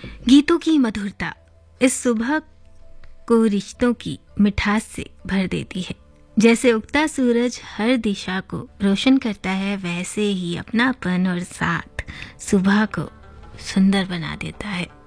गीतों की मधुरता इस सुबह को रिश्तों की मिठास से भर देती है। जैसे उगता सूरज हर दिशा को रोशन करता है, वैसे ही अपनापन और साथ सुबह को सुंदर बना देता है।